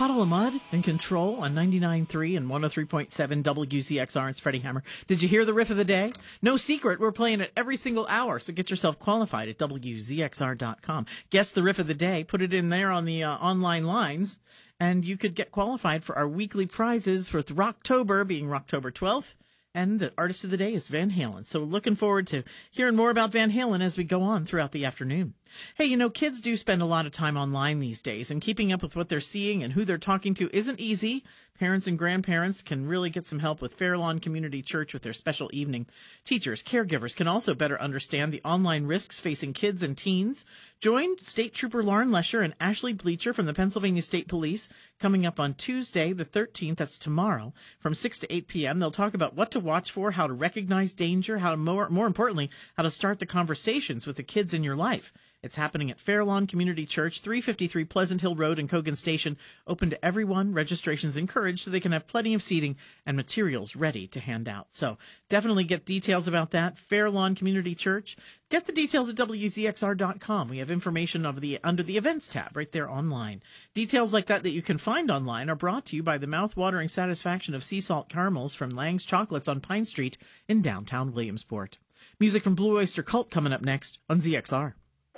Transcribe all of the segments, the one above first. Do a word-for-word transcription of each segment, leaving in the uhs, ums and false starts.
puddle of mud and control on ninety-nine point three and one oh three point seven W Z X R. It's Freddie Hammer. Did you hear the riff of the day? No secret, we're playing it every single hour, so get yourself qualified at W Z X R dot com. Guess the riff of the day, put it in there on the uh, online lines, and you could get qualified for our weekly prizes for Rocktober, being Rocktober twelfth. And the artist of the day is Van Halen. So looking forward to hearing more about Van Halen as we go on throughout the afternoon. Hey, you know, kids do spend a lot of time online these days, and keeping up with what they're seeing and who they're talking to isn't easy. Parents and grandparents can really get some help with Fair Lawn Community Church with their special evening. Teachers, caregivers can also better understand the online risks facing kids and teens. Join State Trooper Lauren Lesher and Ashley Bleacher from the Pennsylvania State Police coming up on Tuesday the thirteenth, that's tomorrow, from six to eight p.m. They'll talk about what to watch for, how to recognize danger, how to more, more importantly, how to start the conversations with the kids in your life. It's happening at Fair Lawn Community Church, three fifty-three Pleasant Hill Road in Cogan Station, open to everyone. Registration's encouraged so they can have plenty of seating and materials ready to hand out. So definitely get details about that. Fair Lawn Community Church. Get the details at W Z X R dot com. We have information of the under the events tab right there online. Details like that that you can find online are brought to you by the mouth-watering satisfaction of sea salt caramels from Lang's Chocolates on Pine Street in downtown Williamsport. Music from Blue Oyster Cult coming up next on Z X R.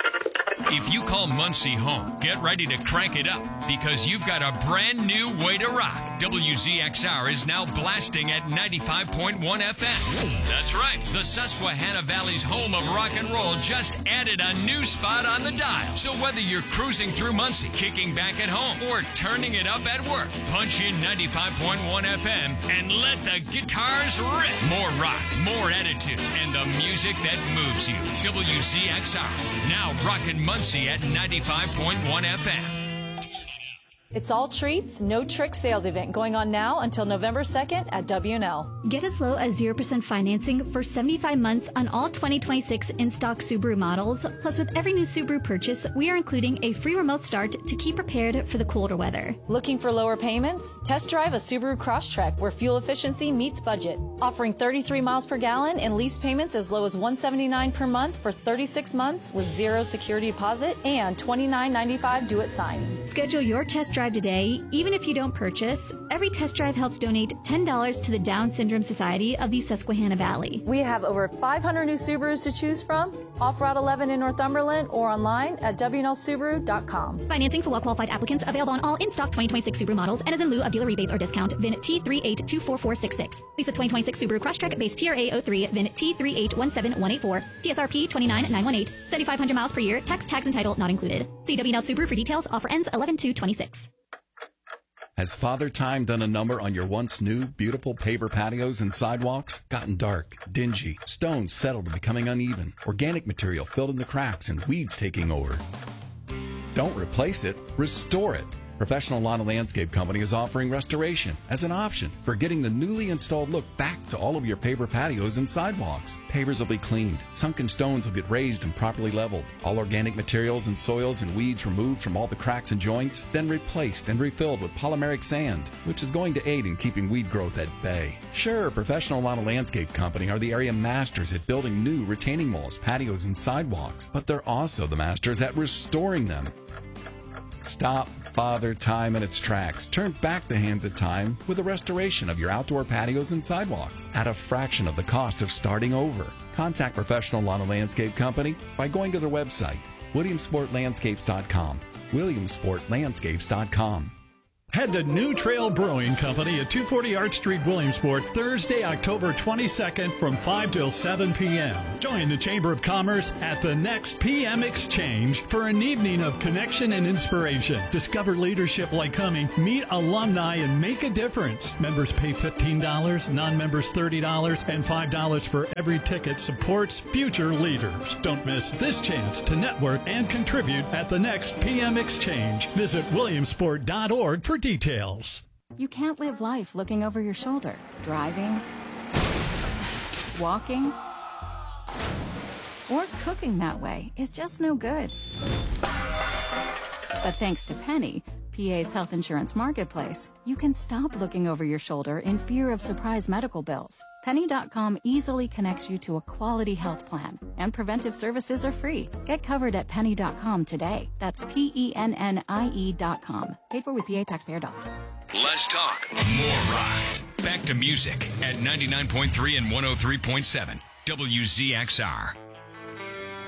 If you call Muncie home, get ready to crank it up because you've got a brand new way to rock. W Z X R is now blasting at ninety-five point one F M. That's right. The Susquehanna Valley's home of rock and roll just added a new spot on the dial. So whether you're cruising through Muncie, kicking back at home, or turning it up at work, punch in ninety-five point one F M and let the guitars rip. More rock, more attitude, and the music that moves you. W Z X R, now rockin' Muncie at ninety-five point one F M. It's all treats, no trick sales event going on now until November second at W and L. Get as low as zero percent financing for seventy-five months on all twenty twenty-six in-stock Subaru models. Plus, with every new Subaru purchase, we are including a free remote start to keep prepared for the colder weather. Looking for lower payments? Test drive a Subaru Crosstrek where fuel efficiency meets budget. Offering thirty-three miles per gallon and lease payments as low as one hundred seventy-nine dollars per month for thirty-six months with zero security deposit and twenty-nine ninety-five due at signing. Schedule your test drive today. Even if you don't purchase, every test drive helps donate ten dollars to the Down Syndrome Society of the Susquehanna Valley. We have over five hundred new Subarus to choose from, off Route eleven in Northumberland or online at W N L Subaru dot com. Financing for well-qualified applicants available on all in-stock twenty twenty-six Subaru models and is in lieu of dealer rebates or discount. V I N T three eight two four four six six. Lease a twenty twenty-six Subaru Crosstrek base T R A zero three, V I N T three eight one seven one eight four, T S R P two nine nine one eight, seventy-five hundred miles per year, tax, tags, and title not included. See W N L Subaru for details. Offer ends eleven two twenty-six. Has Father Time done a number on your once new, beautiful paver patios and sidewalks? Gotten dark, dingy, stones settled and becoming uneven, organic material filled in the cracks, and weeds taking over? Don't replace it, restore it. Professional Lawn and Landscape Company is offering restoration as an option for getting the newly installed look back to all of your paver patios and sidewalks. Pavers will be cleaned, sunken stones will get raised and properly leveled, all organic materials and soils and weeds removed from all the cracks and joints, then replaced and refilled with polymeric sand, which is going to aid in keeping weed growth at bay. Sure, Professional Lawn and Landscape Company are the area masters at building new retaining walls, patios, and sidewalks, but they're also the masters at restoring them. Stop Father Time in its tracks. Turn back the hands of time with a restoration of your outdoor patios and sidewalks at a fraction of the cost of starting over. Contact Professional Lawn and Landscape Company by going to their website, williamsport landscapes dot com. williamsport landscapes dot com. Head to New Trail Brewing Company at two forty Arch Street, Williamsport, Thursday, October twenty-second from five till seven p.m. Join the Chamber of Commerce at the next P M Exchange for an evening of connection and inspiration. Discover leadership like Cumming, meet alumni, and make a difference. Members pay fifteen dollars, non-members thirty dollars, and five dollars for every ticket supports future leaders. Don't miss this chance to network and contribute at the next P M Exchange. Visit williamsport dot org for details. You can't live life looking over your shoulder. Driving, walking, or cooking that way is just no good. But thanks to Penny, P A's health insurance marketplace, you can stop looking over your shoulder in fear of surprise medical bills. Penny dot com easily connects you to a quality health plan, and preventive services are free. Get covered at penny dot com today. That's P E N N I E dot com. Paid for with P A taxpayer dollars. Less talk, more rock. Back to music at ninety-nine point three and one oh three point seven W Z X R.